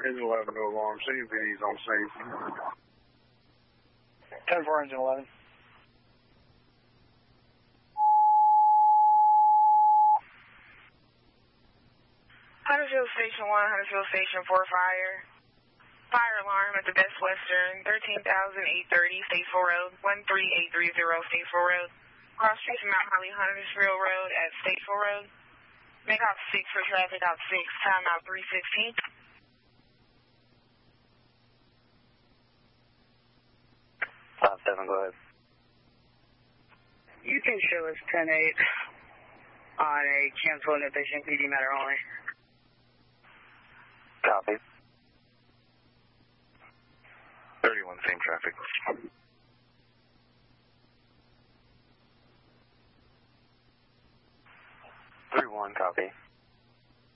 Engine 11, no alarm. CMPD's on scene. 10-4, engine 11. Huddersfield Station 1, Huddersfield Station 4 fire. Fire alarm at the Best Western, 13,830 Statesville Road, 13830 Statesville Road. Cross street from Mount Holly, Huntersville Road at Statesville Road. Make out 6 for traffic, out 6, time out 3:16. 5-7, go ahead. You can show us 10-8 on a cancel inefficient PD matter only. Copy. 31, same traffic. 31, copy.